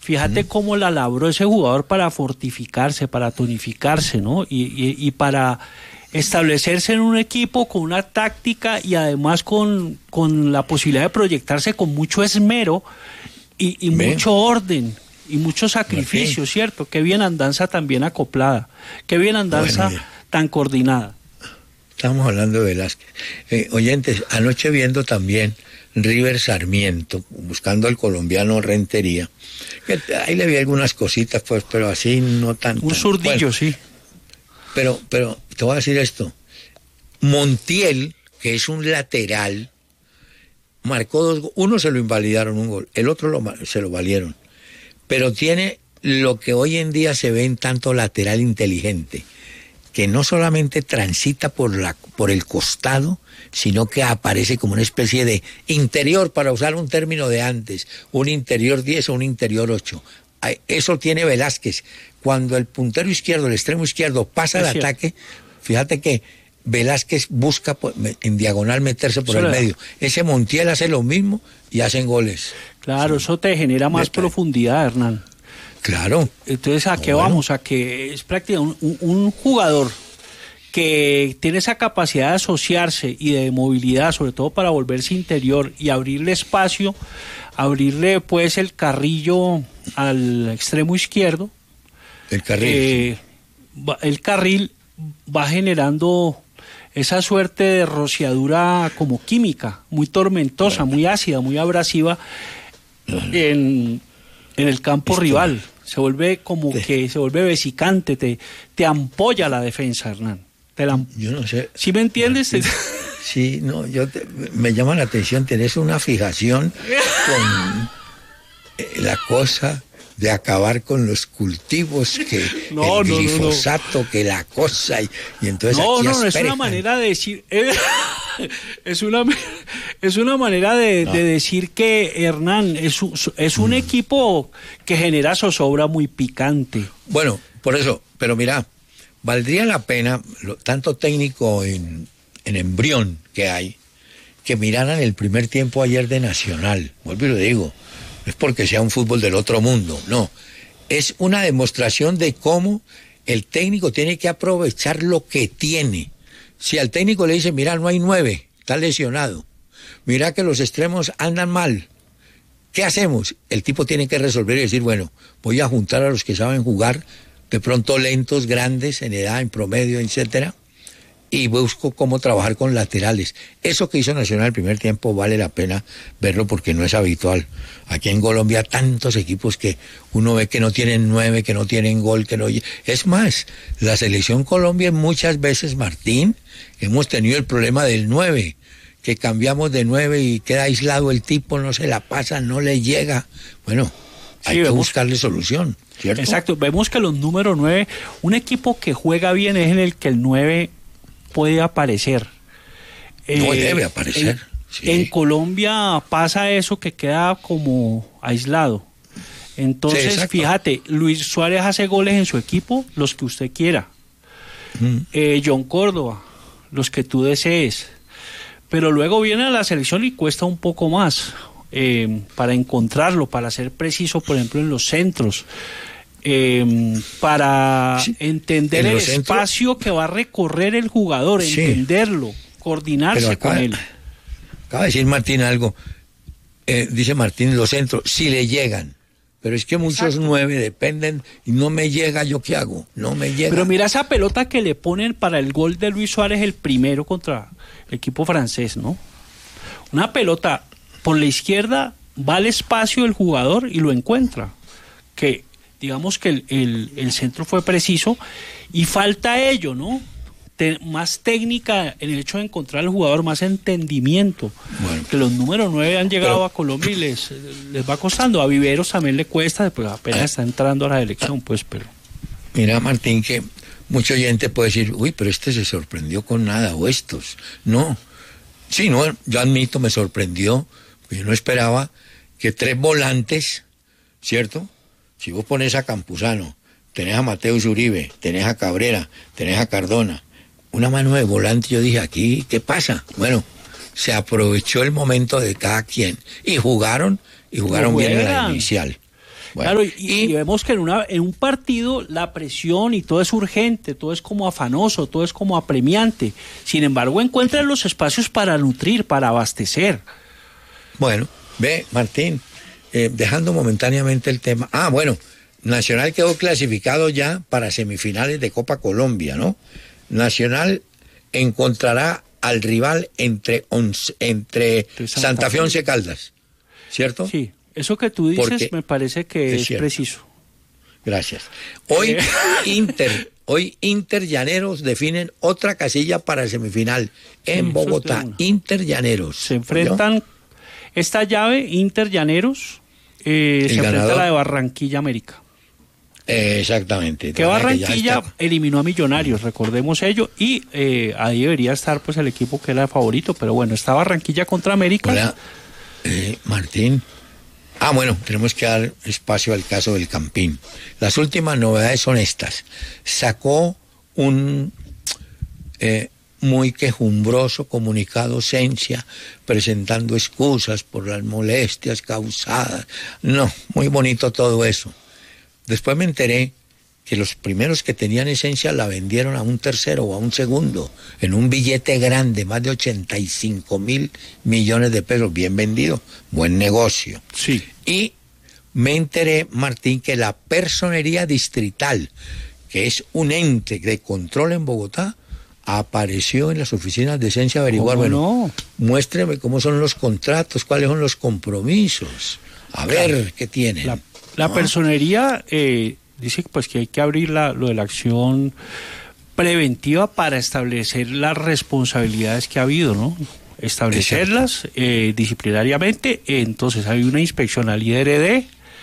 Fíjate cómo la labró ese jugador para fortificarse, para tonificarse, ¿no? Y para establecerse en un equipo con una táctica y además con la posibilidad de proyectarse con mucho esmero y mucho orden y mucho sacrificio, ¿cierto? Qué bien andanza tan bien acoplada, qué bien andanza tan coordinada. Estamos hablando de Velázquez. Oyentes, anoche viendo también River Sarmiento, buscando al colombiano Rentería, que ahí le vi algunas cositas, pues, pero así no tanto. Un zurdillo, sí. Pero te voy a decir esto. Montiel, que es un lateral, marcó 2 goles. Uno se lo invalidaron un gol, el otro se lo valieron. Pero tiene lo que hoy en día se ve en tanto lateral inteligente, que no solamente transita por el costado, sino que aparece como una especie de interior, para usar un término de antes, un interior 10 o un interior 8. Eso tiene Velázquez. Cuando el puntero izquierdo, el extremo izquierdo, pasa el ataque, fíjate que Velázquez busca en diagonal meterse por el medio. Ese Montiel hace lo mismo y hacen goles. Claro, sí. Eso te genera más profundidad, Hernán. Claro. Entonces, ¿a qué vamos? A que es prácticamente un jugador que tiene esa capacidad de asociarse y de movilidad, sobre todo para volverse interior y abrirle espacio, abrirle pues el carrillo al extremo izquierdo. El carril. El carril va generando esa suerte de rociadura como química, muy tormentosa, muy ácida, muy abrasiva en el campo rival. Se vuelve como que se vuelve vesicante, te ampolla la defensa, Hernán. Yo no sé. ¿Sí me entiendes? Sí, no, me llama la atención, tenés una fijación con la cosa de acabar con los cultivos, que el glifosato, que la cosa, y entonces es una manera de decir, es una manera de decir que Hernán es un equipo que genera zozobra muy picante. Bueno, por eso, pero mira, valdría la pena, tanto técnico en embrión que hay, que miraran el primer tiempo ayer de Nacional. Vuelvo y lo digo, no es porque sea un fútbol del otro mundo, no. Es una demostración de cómo el técnico tiene que aprovechar lo que tiene. Si al técnico le dice, mira, no hay 9, está lesionado, mira que los extremos andan mal, ¿qué hacemos? El tipo tiene que resolver y decir, bueno, voy a juntar a los que saben jugar, de pronto lentos, grandes, en edad, en promedio, etcétera, y busco cómo trabajar con laterales. Eso que hizo Nacional el primer tiempo vale la pena verlo porque no es habitual. Aquí en Colombia tantos equipos que uno ve que no tienen 9, que no tienen gol, que no... Es más, la selección Colombia muchas veces, Martín, hemos tenido el problema del 9, que cambiamos de 9 y queda aislado el tipo, no se la pasa, no le llega. Bueno, hay que buscarle solución, ¿cierto? Exacto, vemos que los números 9, un equipo que juega bien es en el que el 9 puede aparecer. No debe aparecer. En Colombia pasa eso, que queda como aislado. Entonces, fíjate, Luis Suárez hace goles en su equipo, los que usted quiera. John Córdoba, los que tú desees. Pero luego viene a la selección y cuesta un poco más para encontrarlo, para ser preciso, por ejemplo, en los centros. Para entender el espacio que va a recorrer el jugador, entenderlo, coordinarse con él. Acaba de decir Martín algo, dice Martín, los centros, si le llegan, pero es que muchos 9 dependen y no me llega, ¿yo qué hago? No me llega. Pero mira esa pelota que le ponen para el gol de Luis Suárez, el primero contra el equipo francés, ¿no? Una pelota por la izquierda, va al espacio del jugador y lo encuentra, que digamos que el centro fue preciso y falta ello, ¿no? Más técnica en el hecho de encontrar al jugador, más entendimiento. Bueno, que los números 9 han llegado a Colombia y les va costando. A Viveros también le cuesta, pues apenas está entrando a la elección, pues, pero... Mira, Martín, que mucha gente puede decir, uy, pero este se sorprendió con nada, o estos. No, sí, no, yo admito, me sorprendió, yo no esperaba que 3 volantes, ¿cierto? Si vos pones a Campuzano, tenés a Mateus Uribe, tenés a Cabrera, tenés a Cardona, una mano de volante, yo dije, aquí, ¿qué pasa? Bueno, se aprovechó el momento de cada quien y jugaron bien en la inicial. Bueno, claro, y vemos que en un partido la presión y todo es urgente, todo es como afanoso, todo es como apremiante. Sin embargo, encuentran los espacios para nutrir, para abastecer. Bueno, ve, Martín, dejando momentáneamente el tema. Bueno, Nacional quedó clasificado ya para semifinales de Copa Colombia, ¿no? Nacional encontrará al rival entre Santa Fe y Once Caldas, ¿cierto? Sí, eso que tú dices me parece que es preciso. Gracias. Hoy Inter Llaneros definen otra casilla para el semifinal en Bogotá. Inter Llaneros. Se enfrentan esta llave, Inter Llaneros, se enfrenta a la de Barranquilla América. Exactamente. Que Barranquilla eliminó a Millonarios, recordemos ello, y ahí debería estar pues el equipo que era el favorito, pero bueno, está Barranquilla contra América. Hola, Martín. Bueno, tenemos que dar espacio al caso del Campín. Las últimas novedades son estas. Sacó un muy quejumbroso comunicado Ciencia presentando excusas por las molestias causadas. No, muy bonito todo eso. Después me enteré que los primeros que tenían Esencia la vendieron a un tercero o a un segundo, en un billete grande, más de 85.000 millones de pesos, bien vendido, buen negocio. Sí. Y me enteré, Martín, que la Personería Distrital, que es un ente de control en Bogotá, apareció en las oficinas de Esencia a averiguar, bueno, muéstreme cómo son los contratos, cuáles son los compromisos, a ver qué tienen. La Personería dice pues que hay que abrir lo de la acción preventiva para establecer las responsabilidades que ha habido, ¿no? Establecerlas disciplinariamente. Entonces hay una inspección al IRD,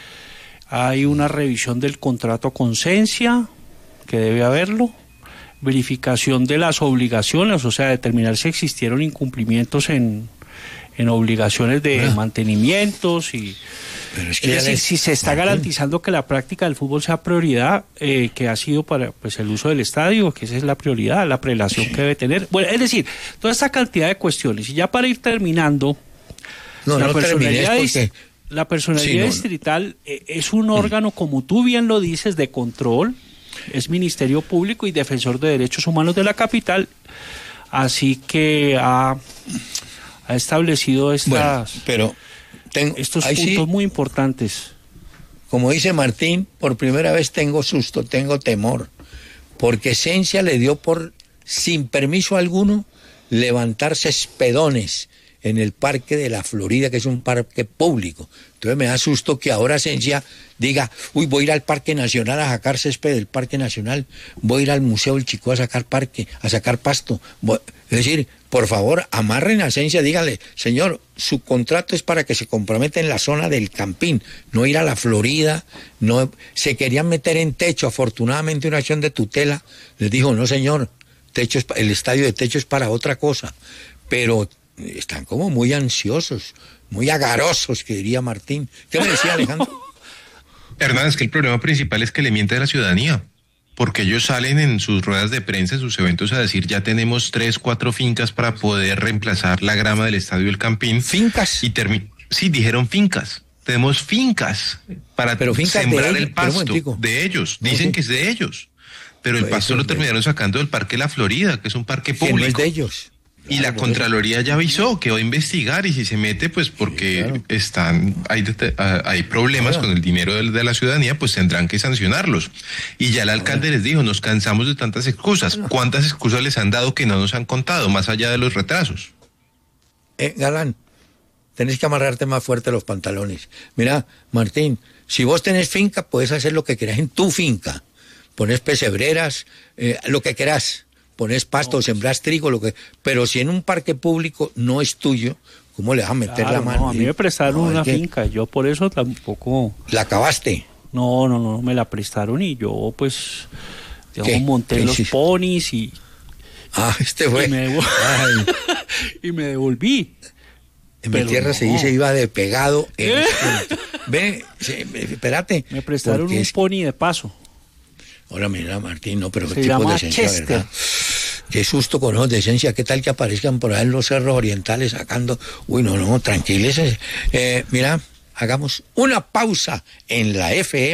hay una revisión del contrato con Cencia, que debe haberlo, verificación de las obligaciones, o sea, determinar si existieron incumplimientos en obligaciones de mantenimientos y... Pero es decir, si se está garantizando que la práctica del fútbol sea prioridad, que ha sido para pues el uso del estadio, que esa es la prioridad, la prelación que debe tener. Bueno, es decir, toda esta cantidad de cuestiones. Y ya para ir terminando, la personalidad distrital es un órgano, como tú bien lo dices, de control, es Ministerio Público y Defensor de Derechos Humanos de la capital, así que ha establecido estas... estos puntos muy importantes. Como dice Martín, por primera vez tengo susto, tengo temor, porque Cencia le dio por, sin permiso alguno, levantar cespedones en el Parque de la Florida, que es un parque público. Entonces me da susto que ahora Cencia diga, voy a ir al Parque Nacional a sacar césped del Parque Nacional, voy a ir al Museo del Chicó a sacar pasto. Es decir, por favor, amarren a Cencia, díganle, señor, su contrato es para que se comprometa en la zona del Campín, no ir a la Florida, no se querían meter en Techo, afortunadamente una acción de tutela les dijo, no señor, el estadio de Techo es para otra cosa, pero están como muy ansiosos, muy agarosos, que diría Martín. ¿Qué me decía Alejandro? Hernán, es que el problema principal es que le miente a la ciudadanía, porque ellos salen en sus ruedas de prensa, en sus eventos a decir, ya tenemos 3, 4 fincas para poder reemplazar la grama del estadio del Campín. ¿Fincas? Sí, dijeron fincas. Tenemos fincas para sembrar el pasto de ellos. Dicen que es de ellos, pero el pasto lo terminaron sacando del Parque La Florida, que es un parque público. Que no es de ellos. Y la Contraloría ya avisó que va a investigar, y si se mete, pues porque hay problemas con el dinero de la ciudadanía, pues tendrán que sancionarlos. Y ya el alcalde les dijo, nos cansamos de tantas excusas. ¿Cuántas excusas les han dado que no nos han contado, más allá de los retrasos? Galán, tenés que amarrarte más fuerte los pantalones. Mira, Martín, si vos tenés finca, puedes hacer lo que querás en tu finca. Pones pesebreras, lo que querás. Pones pasto, sembrás trigo, pero si en un parque público no es tuyo, ¿cómo le vas a meter la mano? No, a mí me prestaron una finca, yo por eso tampoco... ¿La acabaste? No, me la prestaron y yo pues, digamos, monté los ponis y... este fue... Y me devolví. En mi tierra se dice iba de pegado. Espérate. Me prestaron un pony de paso. Hola, mira, Martín, no, pero qué tipo de esencia, ¿verdad? Qué susto con ojos de esencia, qué tal que aparezcan por ahí en los cerros orientales sacando... no, tranquiles. Mira, hagamos una pausa en la FM.